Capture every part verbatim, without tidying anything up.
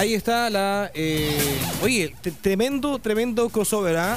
ahí está la... Eh, oye, tremendo, tremendo crossover, ¿ah?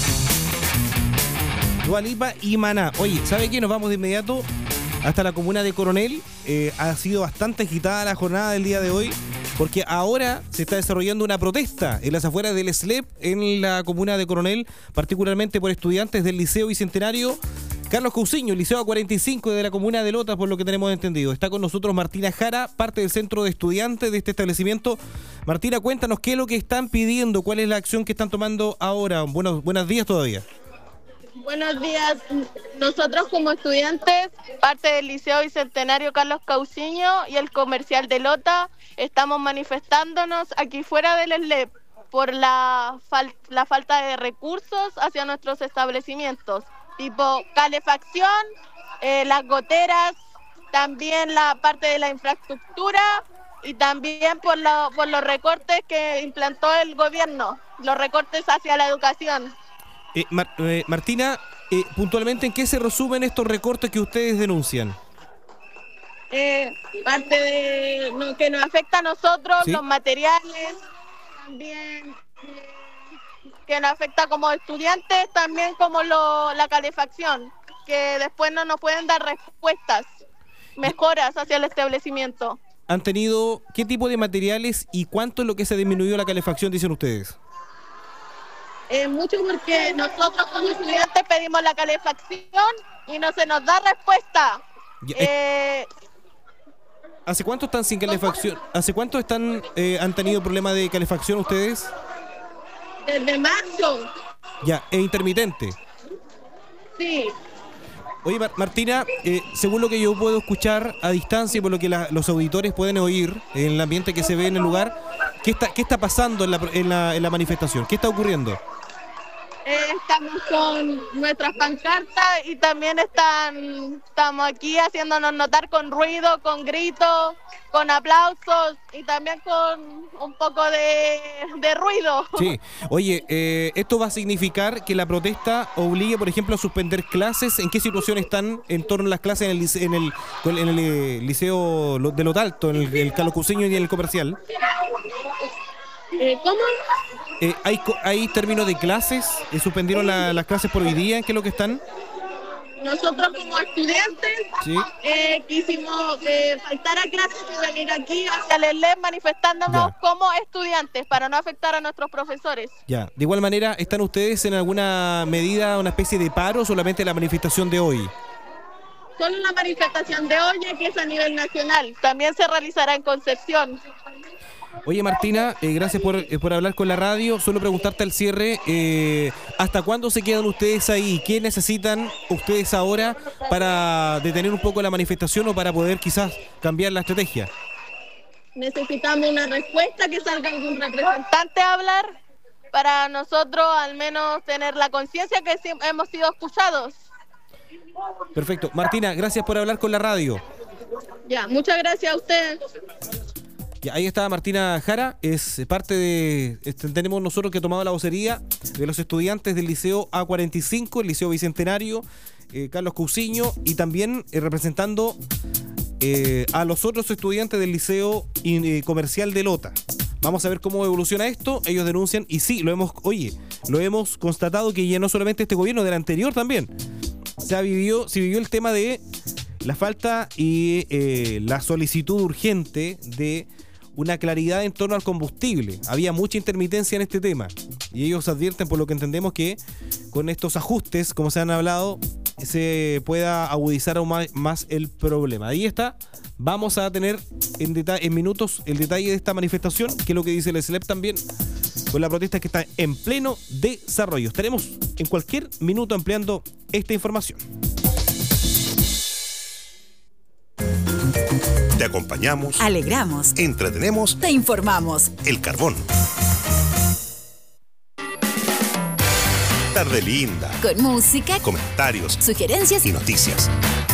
Dua Lipa y Maná. Oye, ¿sabe qué? Nos vamos de inmediato hasta la comuna de Coronel. Eh, ha sido bastante agitada la jornada del día de hoy, porque ahora se está desarrollando una protesta en las afueras del S L E P en la comuna de Coronel, particularmente por estudiantes del Liceo Bicentenario Carlos Cousiño, Liceo A cuarenta y cinco de la comuna de Lota, por lo que tenemos entendido. Está con nosotros Martina Jara, parte del centro de estudiantes de este establecimiento. Martina, cuéntanos qué es lo que están pidiendo, cuál es la acción que están tomando ahora. Buenos, buenos días todavía. Buenos días. Nosotros como estudiantes, parte del Liceo Bicentenario Carlos Cousiño y el Comercial de Lota, estamos manifestándonos aquí fuera del S L E P por la, fal la falta de recursos hacia nuestros establecimientos, tipo calefacción, eh, las goteras, también la parte de la infraestructura y también por, lo, por los recortes que implantó el gobierno, los recortes hacia la educación. Eh, Mar eh, Martina, eh, puntualmente, ¿en qué se resumen estos recortes que ustedes denuncian? Eh, parte de lo que nos afecta a nosotros, ¿sí? Los materiales, también eh, que nos afecta como estudiantes, también como lo, la calefacción, que después no nos pueden dar respuestas, mejoras hacia el establecimiento. ¿Han tenido qué tipo de materiales y cuánto es lo que se ha disminuido la calefacción, dicen ustedes? Eh, mucho porque nosotros como estudiantes pedimos la calefacción y no se nos da respuesta. Ya, eh, ¿Hace cuánto están sin calefacción? ¿Hace cuánto están eh, han tenido problemas de calefacción ustedes? Desde marzo. Ya, ¿es intermitente? Sí. Oye, Mar Martina, eh, según lo que yo puedo escuchar a distancia y por lo que la, los auditores pueden oír en el ambiente que se ve en el lugar, ¿qué está, qué está pasando en la, en, la, en la manifestación? ¿Qué está ocurriendo? Eh, estamos con nuestras pancartas y también están estamos aquí haciéndonos notar con ruido, con gritos, con aplausos y también con un poco de, de ruido. Sí, oye, eh, ¿esto va a significar que la protesta obligue, por ejemplo, a suspender clases? ¿En qué situación están en torno a las clases en el, lice en el, en el eh, Liceo de Lota Alto, en el, el Carlos Cousiño y en el Comercial? Eh, ¿Cómo? Eh, ¿hay, ¿Hay términos de clases? ¿Eh, ¿Suspendieron la, las clases por hoy día? ¿En qué es lo que están? Nosotros como estudiantes ¿sí? eh, quisimos eh, faltar a clases y venir aquí hacia el S L E P manifestándonos ya. Como estudiantes para no afectar a nuestros profesores. Ya. De igual manera, ¿están ustedes en alguna medida, una especie de paro o solamente la manifestación de hoy? Solo la manifestación de hoy, que es a nivel nacional. También se realizará en Concepción. Oye, Martina, eh, gracias por, eh, por hablar con la radio. Solo preguntarte al cierre, eh, ¿hasta cuándo se quedan ustedes ahí? ¿Qué necesitan ustedes ahora para detener un poco la manifestación o para poder quizás cambiar la estrategia? Necesitamos una respuesta, que salga algún representante a hablar para nosotros al menos tener la conciencia que hemos sido escuchados. Perfecto. Martina, gracias por hablar con la radio. Ya, muchas gracias a usted. Ya, ahí está Martina Jara, es parte de... Tenemos nosotros que ha tomado la vocería de los estudiantes del Liceo A cuarenta y cinco, el Liceo Bicentenario, eh, Carlos Cousiño, y también eh, representando eh, a los otros estudiantes del Liceo eh, Comercial de Lota. Vamos a ver cómo evoluciona esto. Ellos denuncian, y sí, lo hemos, oye, lo hemos constatado que ya no solamente este gobierno, del anterior también, se ha vivido, se vivió el tema de la falta y eh, la solicitud urgente de una claridad en torno al combustible. Había mucha intermitencia en este tema y ellos advierten, por lo que entendemos, que con estos ajustes, como se han hablado, se pueda agudizar aún más, más el problema. Ahí está. Vamos a tener en, en minutos el detalle de esta manifestación, que es lo que dice el S L E P también, con la protesta que está en pleno desarrollo. Estaremos en cualquier minuto ampliando esta información. Te acompañamos, alegramos, entretenemos, te informamos. El Carbón. Tarde linda. Con música, comentarios, sugerencias y noticias.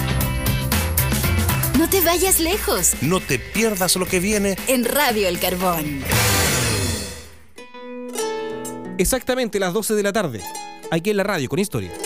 No te vayas lejos. No te pierdas lo que viene en Radio El Carbón. Exactamente las doce de la tarde, aquí en la radio con historia.